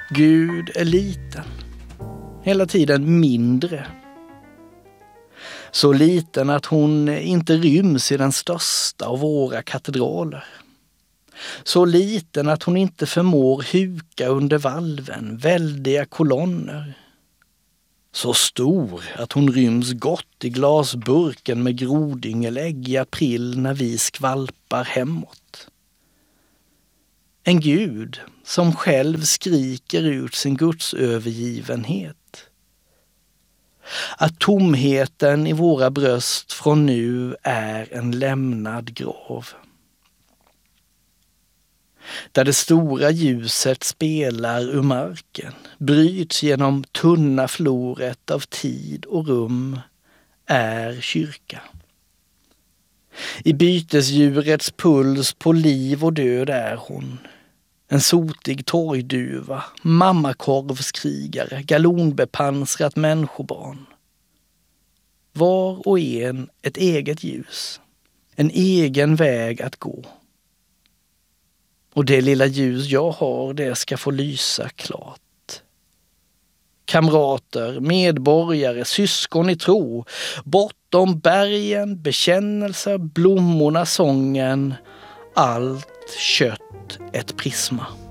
Gud är liten, hela tiden mindre. Så liten att hon inte ryms i den största av våra katedraler. Så liten att hon inte förmår huka under valven, väldiga kolonner. Så stor att hon ryms gott i glasburken med grodyngelägg i april när vi skvalpar hemåt. En Gud som själv skriker ut sin gudsövergivenhet. Att tomheten i våra bröst från nu är en lämnad grav. Där det stora ljuset spelar ur marken, bryts genom tunna floret av tid och rum, är kyrka. I bytesdjurets puls på liv och död är hon. En sotig torgduva, mammakorvskrigare, galonbepansrat människobarn. Var och en ett eget ljus, en egen väg att gå. Och det lilla ljus jag har, det ska få lysa klart. Kamrater, medborgare, syskon i tro, bortom bergen, bekännelser, blommorna, sången, allt kött ett prisma.